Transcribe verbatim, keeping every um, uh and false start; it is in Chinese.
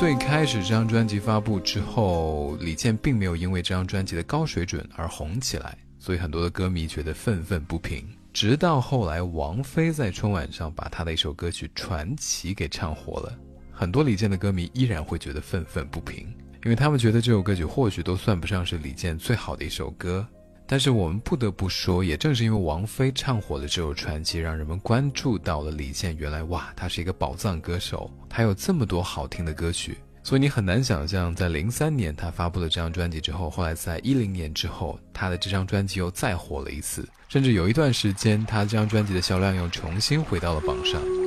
最开始这张专辑发布之后，李健并没有因为这张专辑的高水准而红起来，所以很多的歌迷觉得愤愤不平。直到后来王菲在春晚上把他的一首歌曲《传奇》给唱火了，很多李健的歌迷依然会觉得愤愤不平，因为他们觉得这首歌曲或许都算不上是李健最好的一首歌。但是我们不得不说，也正是因为王菲唱火了这首传奇，让人们关注到了李健，原来哇，他是一个宝藏歌手，他有这么多好听的歌曲。所以你很难想象，在零三年他发布了这张专辑之后，后来在一零年之后，他的这张专辑又再火了一次，甚至有一段时间他这张专辑的销量又重新回到了榜上。